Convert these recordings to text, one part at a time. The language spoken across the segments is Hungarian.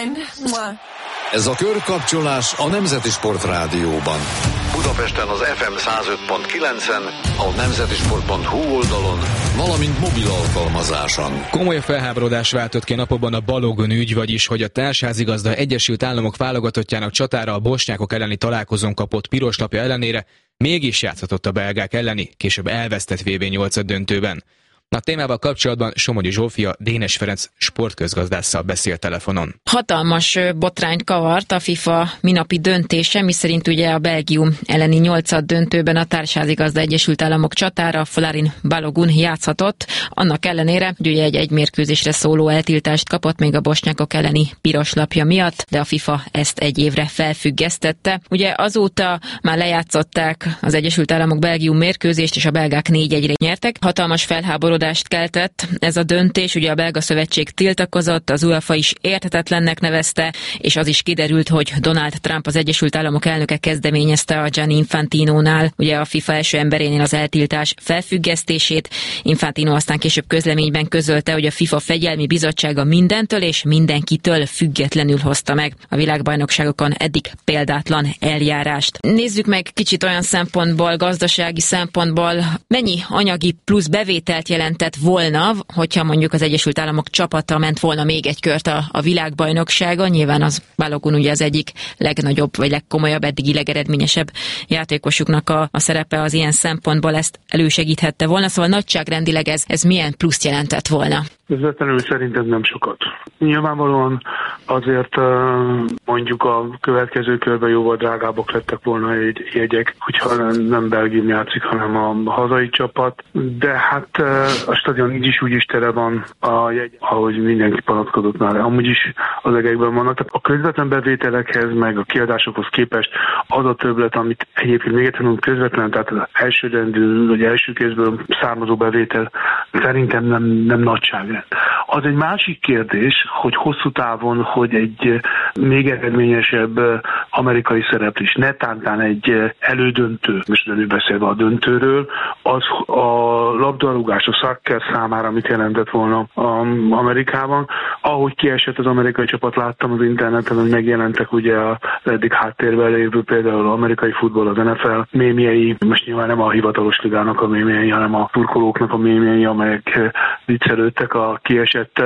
Ez a körkapcsolás a Nemzeti Sport Rádióban. Budapesten az FM 105.9-en, a nemzetisport.hu oldalon, valamint mobil alkalmazáson. Komoly felháborodás váltott ki napokban a Balogun ügy, vagyis hogy a társházigazda Egyesült Államok válogatottjának csatára a bosnyákok elleni találkozón kapott piros lapja ellenére mégis játszhatott a belgák elleni, később elvesztett VB 8 döntőben. A témával kapcsolatban Somogyi Zsófia Dénes Ferenc sportközgazdásszal beszélt telefonon. Hatalmas botrányt kavart a FIFA minapi döntése, miszerint ugye a Belgium elleni 8 döntőben a társházigazda Egyesült Államok csatára Folarin Balogun játszhatott, annak ellenére, hogy ugye egy mérkőzésre szóló eltiltást kapott még a bosnyákok elleni piros lapja miatt, de a FIFA ezt egy évre felfüggesztette. Ugye azóta már lejátszották az Egyesült Államok Belgium mérkőzést, és a belgák 4-1-re nyertek. Hatalmas felháborodást keltett ez a döntés, ugye a belga szövetség tiltakozott, az UEFA is érthetetlennek nevezte, és az is kiderült, hogy Donald Trump, az Egyesült Államok elnöke kezdeményezte a Gianni Infantinónál, ugye a FIFA első emberénél az eltiltás felfüggesztését. Infantino aztán később közleményben közölte, hogy a FIFA fegyelmi bizottsága mindentől és mindenkitől függetlenül hozta meg a világbajnokságokon eddig példátlan eljárást. Nézzük meg kicsit olyan szempontból, gazdasági szempontból, mennyi anyagi plusz bevételt jelentett volna, hogyha mondjuk az Egyesült Államok csapata ment volna még egy kört a világbajnokságon. Nyilván az Balogun ugye az egyik legnagyobb, vagy legkomolyabb, eddigi legeredményesebb játékosuknak a szerepe az ilyen szempontból ezt elősegíthette volna. Szóval nagyságrendileg ez milyen pluszt jelentett volna? Közvetlenül szerintem nem sokat. Nyilvánvalóan azért mondjuk a következő körben jóval drágábbak lettek volna jegyek, hogyha nem Belgium játszik, hanem a hazai csapat, de hát a stadion így is úgy is tere van a jegy, ahogy mindenki panaszkodott már. Amúgy is az egekben vannak. Tehát a közvetlen bevételekhez, meg a kiadásokhoz képest az a többlet, amit egyébként még egyszer mondom közvetlen, tehát az elsőrendű, vagy első kézből származó bevétel szerintem nem nagyságrend. Az egy másik kérdés, hogy hosszú távon, hogy egy még eredményesebb amerikai szereplés, netántán egy elődöntő, most nem beszélve a döntőről, az a labdarúgás, a soccer számára mit jelentett volna Amerikában. Ahogy kiesett az amerikai csapat, láttam az interneten, hogy megjelentek ugye az eddig háttérben lévő például az amerikai futball, az NFL mémjei, most nyilván nem a hivatalos ligának a mémjei, hanem a turkolóknak a mémjei, amelyek viccelődtek a kiesett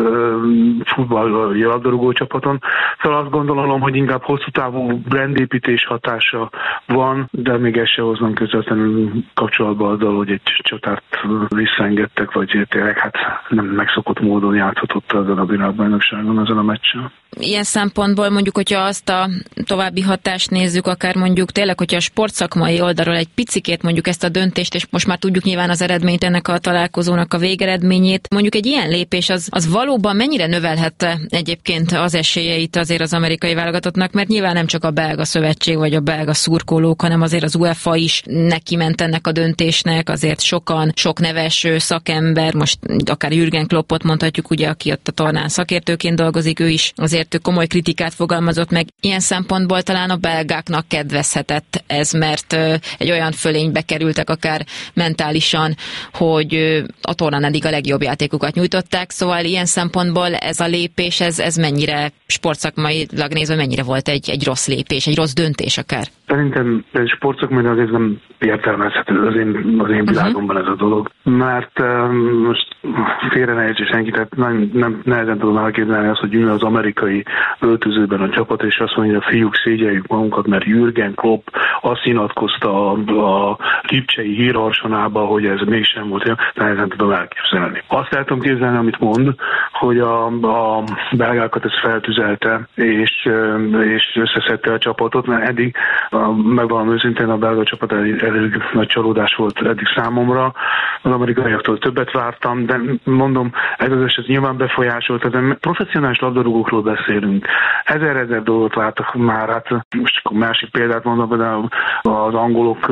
futball labdarúgó csapaton. Szóval azt gondolom, hogy inkább hosszú távú brandépítés hatása van, de még ezt se hoznom közvetlenül kapcsolatba azzal, hogy egy csatárt visszaengedtek, vagy tényleg hát nem megszokott módon játszhatott ezen a világbajnokságon, ezen a meccsen. Ilyen szempontból mondjuk, hogyha azt a további hatást nézzük, akár mondjuk tényleg, hogyha a sportszakmai oldalról egy picikét mondjuk ezt a döntést, és most már tudjuk nyilván az eredményt, ennek a találkozónak a végeredményét, mondjuk egy ilyen lépés az valóban mennyire növelhette egyébként az esélyeit azért az amerikai válogatottnak, mert nyilván nem csak a belga szövetség vagy a belga szurkolók, hanem azért az UEFA is neki ment ennek a döntésnek, azért sokan, sok neves szakember, most akár Jürgen Kloppot mondhatjuk, ugye, aki ott a tornán szakértőként dolgozik, ő is azért komoly kritikát fogalmazott meg. Ilyen szempontból talán a belgáknak kedvezhetett ez, mert egy olyan fölénybe kerültek akár mentálisan, hogy a tornán eddig a legjobb játékukat nyújtották, szóval ilyen szempontból ez a lépés, ez mennyire sportszakmailag nézve, mennyire volt egy rossz lépés, egy rossz döntés akár? Szerintem sportszakmailag ez nem értelmezhető az én világomban ez a dolog, mert most félre ne értse senki, tehát nem nehezen tudom elképzelni azt, hogy ül az amerikai öltözőben a csapat, és azt mondja, hogy a fiúk szégyeljük magunkat, mert Jürgen Klopp azt nyilatkozta a lipcsei hírharsonába, hogy ez mégsem volt olyan, nehezen tudom elképzelni. Azt el tudom képzelni, amit mond, hogy a belgákat ez feltüzelte, és összeszedte a csapatot, mert eddig, megvalom őszintén, a belga csapat elég nagy csalódás volt eddig számomra. Az amerikaiaktól többet vártam, de mondom, ez az eset nyilván befolyásolt, de professzionális labdarúgókról beszélünk. Ezer dolgot láttak már, hát most a másik példát mondom, de az angolok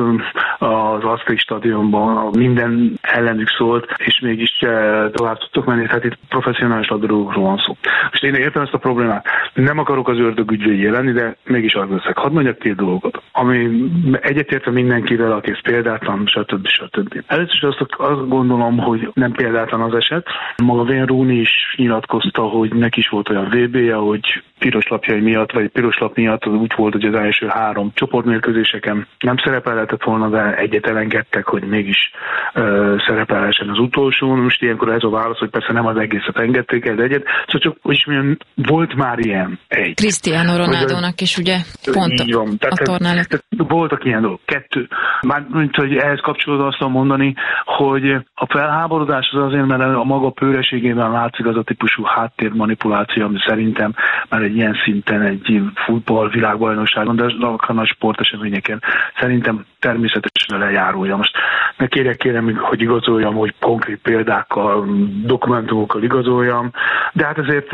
az Aztec stadionban minden ellenük szólt, és mégis tovább tudtok menni, tehát itt professzionális labdarúgókról van szó. Most én értem ezt a problémát. Nem akarok az ördög ügyvédjé lenni, de mégis az leszek. Hadd mondjak két dolgot, ami egyetértve mindenkivel, aki ez példátlan, stb. Először is azt gondolom, hogy nem példátlan az eset. Maga Wayne Rooney is nyilatkozta, hogy neki is volt olyan VB-je, hogy piros lapjai miatt, vagy piros lap miatt az úgy volt, hogy az első 3 csoportmérkőzéseken nem szerepelhetett volna, de egyet elengedtek, hogy mégis szerepelhessen az utolsón. Most ilyenkor ez a válasz, hogy persze nem az egészet engedték el, de egyet. Szóval csak, hogy is mondjam, volt már ilyen egy. Cristiano Ronaldónak is ugye pont a torna előtt. Voltak ilyen dolgok. 2. Már hogy ehhez kapcsolódva azt mondani, hogy a felháborodás az azért, mert a maga pőreségében látszik az a típusú háttérmanipuláció, ami szerintem már egy ilyen szinten egy futball világbajnokságon, de a nagy sporteseményeken szerintem természetesen lejárulja. Most ne kérem, hogy igazoljam, hogy konkrét példákkal, dokumentumokkal igazoljam, de hát azért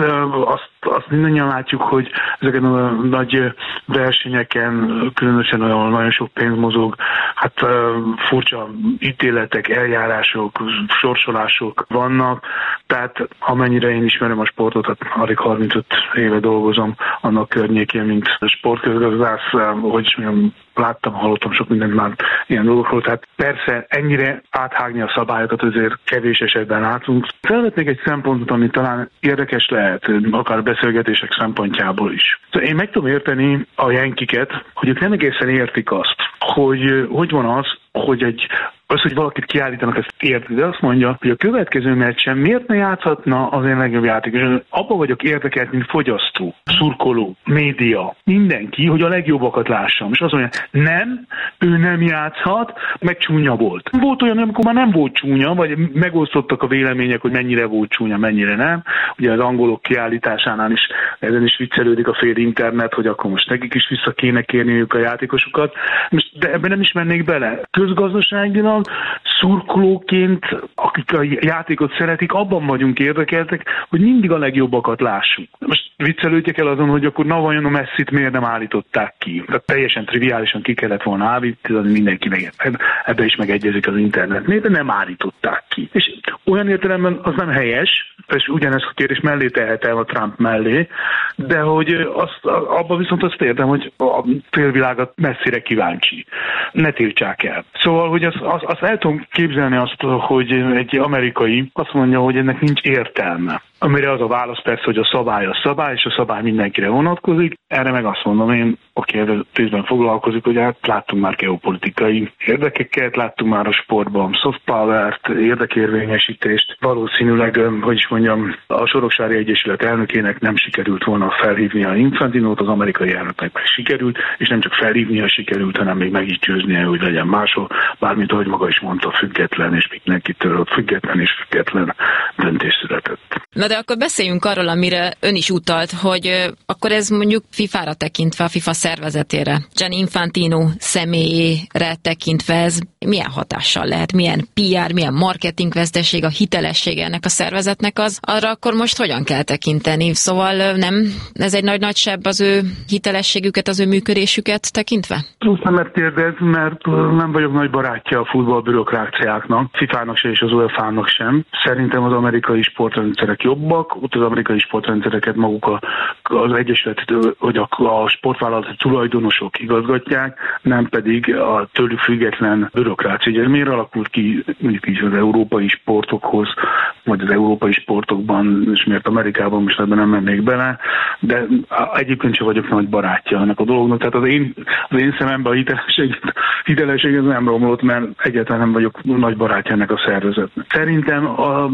azt mindannyian látjuk, hogy ezeken a nagy versenyeken, különösen olyan nagyon sok pénz mozog, hát furcsa ítéletek, eljárások, sorsolások vannak, tehát amennyire én ismerem a sportot, hát alig 35 éve dolgozom annak környékén, mint sportközgazdász, hogy mondjam, láttam, hallottam sok mindent már ilyen dolgokról, tehát persze ennyire áthágni a szabályokat azért kevés esetben látunk. Felvetnék egy szempontot, ami talán érdekes lehet, akár beszélgetések szempontjából is. Szóval én meg tudom érteni a Yankeeket, hogy ők nem egészen értik azt, hogy van az, hogy hogy valakit kiállítanak, ezt érti, de azt mondja, hogy a következő meccsen miért ne játszhatna az én legjobb játékos. Abba vagyok érdekelt, mint fogyasztó, szurkoló, média, mindenki, hogy a legjobbakat lássam. És azt mondja, nem, ő nem játszhat, meg csúnya volt. Volt olyan, amikor már nem volt csúnya, vagy megosztottak a vélemények, hogy mennyire volt csúnya, mennyire nem. Ugye az angolok kiállításánál is ezen is viccelődik a fél internet, hogy akkor most nekik is vissza kéne kérniük a játékosokat. De ebben nem is mennék bele. Közgazdaságilag szurkolóként, akik a játékot szeretik, abban vagyunk érdekeltek, hogy mindig a legjobbakat lássuk. Most viccelődjek el azon, hogy akkor vajon a Messit miért nem állították ki. Tehát teljesen triviálisan ki kellett volna állítani, mindenki ebbe is megegyezik az internet. Miért nem állították ki? És olyan értelemben az nem helyes, és ugyanezt a kérdés mellé tehetem a Trump mellé, de hogy abban viszont azt értem, hogy a félvilágot messzire kíváncsi. Ne tiltsák el. Szóval, hogy azt el tudom képzelni azt, hogy egy amerikai azt mondja, hogy ennek nincs értelme. Amire az a válasz persze, hogy a szabály, és a szabály mindenkire vonatkozik. Erre meg azt mondom én, aki ebben részben foglalkozik, hogy hát láttunk már geopolitikai érdekeket, láttunk már a sportban soft power-t, érdekérvényesítést. Valószínűleg, hogy is mondjam, a Soroksári Egyesület elnökének nem sikerült volna felhívnia Infantinót, az amerikai elnöknek meg sikerült, és nem csak felhívnia sikerült, hanem még meg is győznie, hogy legyen máshol, bármint ahogy maga is mondta, független, és mindenkitől független döntés született. Na de akkor beszéljünk arról, amire ön is utalt, hogy akkor ez mondjuk FIFA-ra tekintve, a FIFA szervezetére, Gianni Infantino személyére tekintve ez milyen hatással lehet, milyen PR, milyen marketingveszteség, a hitelessége ennek a szervezetnek az, arra akkor most hogyan kell tekinteni? Szóval nem, ez egy nagy sebb az ő hitelességüket, az ő működésüket tekintve? Plusz nem kérdez, mert nem vagyok nagy barátja a futballbürokráciáknak, FIFA-nak se és az UEFA-nak sem. Szerintem az amerikai sportrendszerek jobbak, ott az amerikai sportrendszereket maguk az egyesület, hogy a sportvállalat tulajdonosok igazgatják, nem pedig a tőlük független bürokrácia. Ugye miért alakult ki mondjuk így az európai sportokhoz, vagy az európai sportokban, és miért Amerikában, most ebben nem mennék bele, de egyébként sem vagyok nagy barátja ennek a dolognak. Tehát az én szememben a hitelesség nem romlott, mert egyáltalán nem vagyok nagy barátja ennek a szervezetnek. Szerintem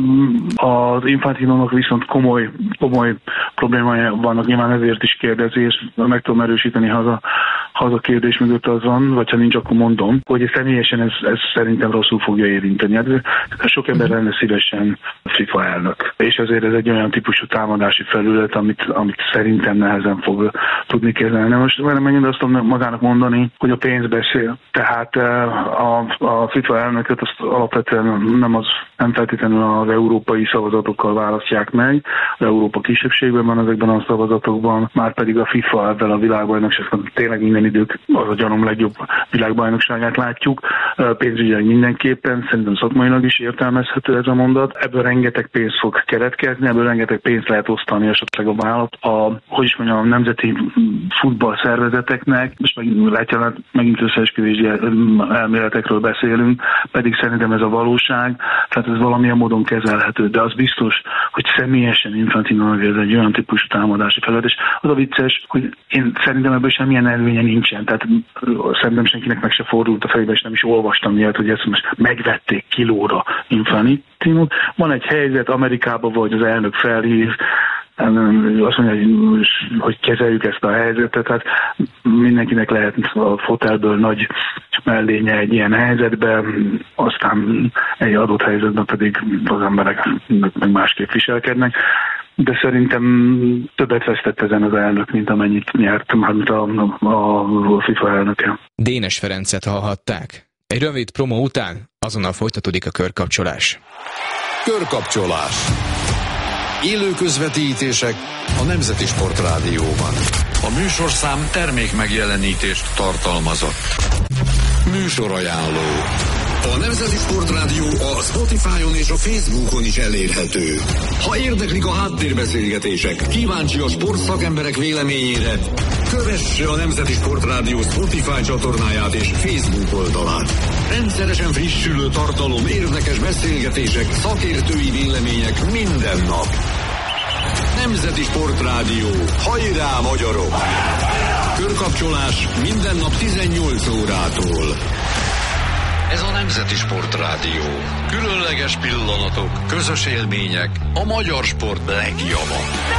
az Infantinónak viszont komoly problémája vannak, nyilván ezért is kérdezi, és meg tudom erősíteni, ha az a kérdés mögött az van, vagy ha nincs, akkor mondom, hogy személyesen ez szerintem rosszul fogja érinteni. Hát sok ember lenne szívesen FIFA elnök. És ezért ez egy olyan típusú támadási felület, amit szerintem nehezen fog tudni kezelni. Most megint azt tudom magának mondani, hogy a pénz beszél. Tehát a FIFA elnököt azt alapvetően nem feltétlenül az európai szavazatokkal választják meg. Az Európa kisebbségben van ezekben a szavazatokban, már pedig a FIFA ebben a világbajnokságban tényleg mindenki minden idők, az a gyanom legjobb világbajnokságát látjuk. Pénzügyileg mindenképpen, szerintem szakmailag is értelmezhető ez a mondat. Ebből rengeteg pénz fog keretkezni, ebből rengeteg pénzt lehet osztani esetleg a vállalat. A nemzeti futballszervezeteknek, most megint összeesküvési elméletekről beszélünk, pedig szerintem ez a valóság, tehát ez valamilyen módon kezelhető, de az biztos, hogy személyesen Infantinonak ez egy olyan típusú támadási felület, és az a vicces, hogy én szerintem ebből semmilyen előnye nincsen, tehát szerintem senkinek meg se fordult a fejbe, és nem is olvastam ilyet, hogy ezt most megvették kilóra Infantinot. Van egy helyzet, Amerikában vagy az elnök felhív, azt mondja, hogy kezeljük ezt a helyzetet, tehát mindenkinek lehet a fotelből nagy mellénye egy ilyen helyzetben, aztán egy adott helyzetben pedig az emberek meg másképp viselkednek, de szerintem többet vesztett ezen az elnök, mint amennyit nyert, mármint a FIFA elnöke. Dénes Ferencet hallhatták. Egy rövid promó után azonnal folytatódik a körkapcsolás. Körkapcsolás. Élő közvetítések a Nemzeti Sport Rádióban. A műsorszám termék megjelenítést tartalmazott. Műsorajánló. A Nemzeti Sport Rádió a Spotify-on és a Facebookon is elérhető. Ha érdeklik a háttérbeszélgetések, kíváncsi a sportszakemberek véleményére, kövesse a Nemzeti Sport Rádió Spotify csatornáját és Facebook oldalát. Rendszeresen frissülő tartalom, érdekes beszélgetések, szakértői vélemények minden nap. Nemzeti Sport Rádió. Hajrá, magyarok! Körkapcsolás minden nap 18 órától. Ez a Nemzeti Sport Rádió. Különleges pillanatok, közös élmények, a magyar sport legjava.